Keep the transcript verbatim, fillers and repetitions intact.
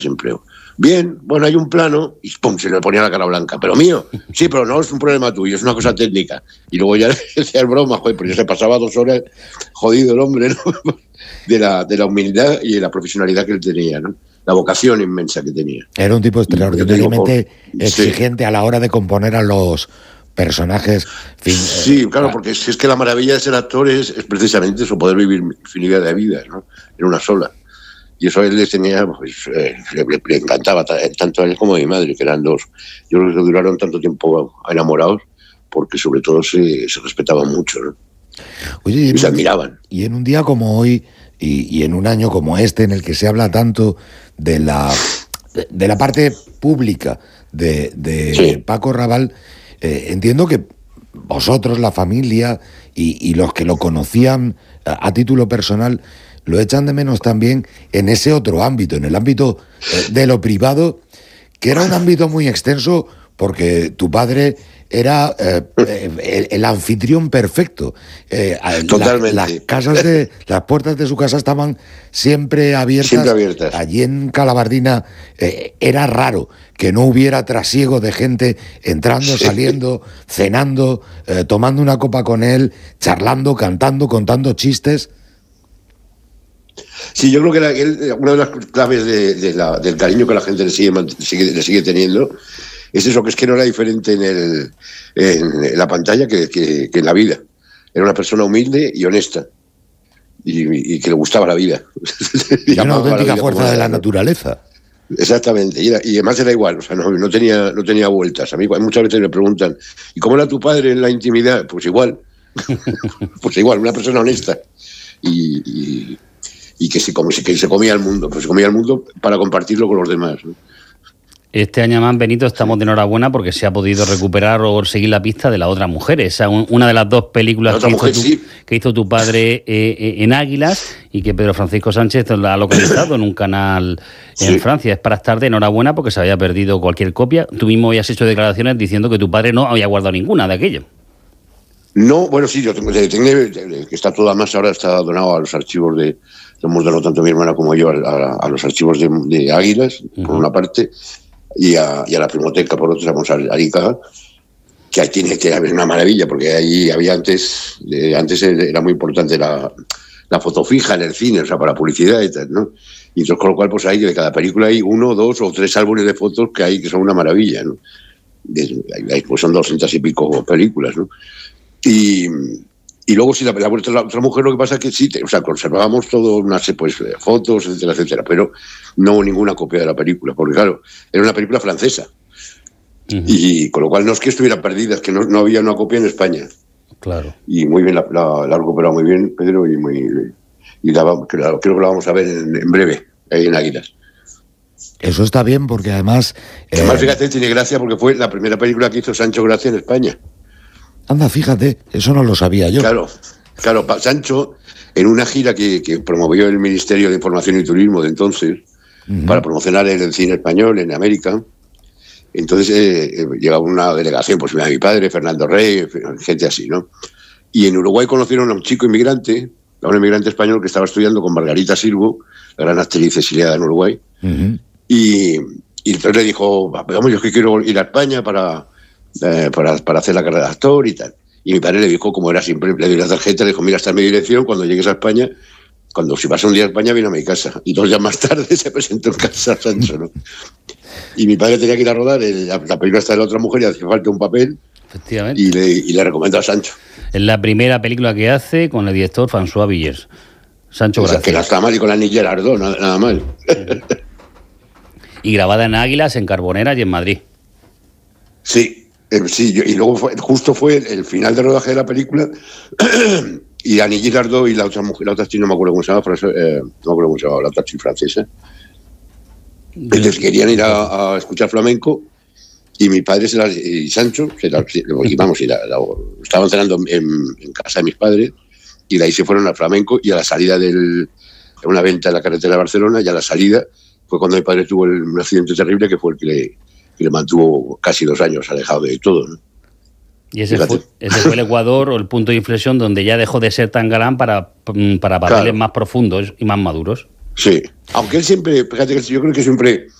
desempleo. Bien, bueno, hay un plano, y pum, se le ponía la cara blanca. Pero mío, sí, pero no es un problema tuyo, es una cosa técnica. Y luego ya decía el broma, joder, pero ya se pasaba dos horas jodido el hombre, ¿no? De la, de la humildad y de la profesionalidad que él tenía, ¿no? La vocación inmensa que tenía. Era un tipo extraordinariamente exigente sí. a la hora de componer a los personajes. Fin, sí, claro, ah. porque si es que la maravilla de ser actor es, es precisamente eso, poder vivir infinidad de vidas, ¿no? En una sola. Y eso a él le tenía, pues, eh, le, le encantaba, tanto a él como a mi madre, que eran dos. Yo creo que duraron tanto tiempo enamorados, porque sobre todo se, se respetaban mucho, ¿no? Oye, y, y se admiraban. Y en un día como hoy, y, y en un año como este, en el que se habla tanto de la, de, de la parte pública de, de sí. Paco Raval, eh, entiendo que vosotros, la familia, y, y los que lo conocían a, a título personal, lo echan de menos también en ese otro ámbito, en el ámbito eh, de lo privado, que era un ámbito muy extenso, porque tu padre era eh, el, el anfitrión perfecto. Eh, Totalmente. La, las casas de, las puertas de su casa estaban siempre abiertas. Siempre abiertas. Allí en Calabardina eh, era raro que no hubiera trasiego de gente entrando, sí. saliendo, cenando, eh, tomando una copa con él, charlando, cantando, contando chistes. Sí, yo creo que la, él, una de las claves de, de la, del cariño que la gente le sigue, sigue, le sigue teniendo es eso, que es que no era diferente en, el, en, en la pantalla que, que, que en la vida. Era una persona humilde y honesta y, y que le gustaba la vida. Y una auténtica fuerza de la naturaleza. Exactamente, y, era, y además era igual, o sea, no, no, tenía, no tenía vueltas. A mí muchas veces me preguntan, ¿y cómo era tu padre en la intimidad? Pues igual, pues igual, una persona honesta y... y y que se, que se comía el mundo, pues se comía el mundo para compartirlo con los demás, ¿no? Este año más, Benito, estamos de enhorabuena porque se ha podido recuperar o seguir la pista de la otra mujer. Esa un, una de las dos películas que, mujer, hizo tu, sí. que hizo tu padre eh, en Águilas y que Pedro Francisco Sánchez la ha localizado en un canal en sí. Francia. Es para estar de enhorabuena porque se había perdido cualquier copia. Tú mismo habías hecho declaraciones diciendo que tu padre no había guardado ninguna de aquello. No, bueno, sí, yo tengo, tengo que está toda más ahora está donado a los archivos de... Hemos donado tanto mi hermana como yo a, a, a los archivos de, de Águilas, uh-huh. por una parte, y a, y a la Filmoteca, por otra, vamos a Arica, que ahí tiene que haber una maravilla, porque ahí había antes, eh, antes era muy importante la, la foto fija en el cine, o sea, para publicidad y tal, ¿no? Y entonces, con lo cual, pues hay de cada película hay uno, dos o tres álbumes de fotos que hay que son una maravilla, ¿no? De, hay, pues son doscientas y pico películas, ¿no? Y... Y luego, si la, la, la otra mujer, lo que pasa es que sí, te, o sea, conservábamos todo, unas pues, fotos, etcétera, etcétera, pero no hubo ninguna copia de la película, porque claro, era una película francesa. Uh-huh. Y con lo cual no es que estuviera perdida, es que no, no había una copia en España. Claro. Y muy bien, la, la, la ha recuperado muy bien, Pedro, y, muy, y la, creo, creo que la vamos a ver en, en breve, ahí en Águilas. Eso está bien, porque además... Eh... Además, fíjate, tiene gracia, porque fue la primera película que hizo Sancho Gracia en España. Anda, fíjate, eso no lo sabía yo. Claro, claro, Sancho, en una gira que, que promovió el Ministerio de Información y Turismo de entonces, uh-huh. para promocionar el cine español en América, entonces eh, llegaba una delegación, pues mi padre, Fernando Rey, gente así, ¿no? Y en Uruguay conocieron a un chico inmigrante, a un inmigrante español que estaba estudiando con Margarita Sirgo, la gran actriz exiliada en Uruguay, uh-huh. y, y entonces le dijo, vamos, yo es que quiero ir a España para... Eh, para, para hacer la carrera de actor y tal. Y mi padre le dijo, como era siempre, le dio la tarjeta, le dijo, mira, esta es mi dirección, cuando llegues a España, cuando si vas un día a España, viene a mi casa. Y dos días más tarde se presentó en casa Sancho, ¿no? Y mi padre tenía que ir a rodar, el, la, la película está de la otra mujer y hacía falta un papel. Efectivamente. Y le, y le recomendó a Sancho. Es la primera película que hace con el director François Villers. Sancho Gracia. O sea, que no está mal, y con la Niña Ardó, nada, nada mal. Y grabada en Águilas, en Carbonera y en Madrid. Sí. Eh, sí, yo, y luego fue, justo fue el, el final de rodaje de la película y Annie Girardot y la otra mujer, la otra actriz, no me acuerdo cómo se llama, pero eso, eh, no me acuerdo cómo se llama, la otra actriz francesa. Entonces querían ir a, a escuchar flamenco y mi padre se la, y Sancho, se la, y vamos, y la, la, estaban cenando en, en casa de mis padres y de ahí se fueron al flamenco y a la salida de una venta en la carretera de Barcelona y a la salida fue cuando mi padre tuvo el, un accidente terrible que fue el que le... que le mantuvo casi dos años alejado de todo, ¿no? Y ese fue, ese fue el Ecuador o el punto de inflexión donde ya dejó de ser tan galán para, para papeles claro. más profundos y más maduros. Sí, aunque él siempre, fíjate que yo creo que siempre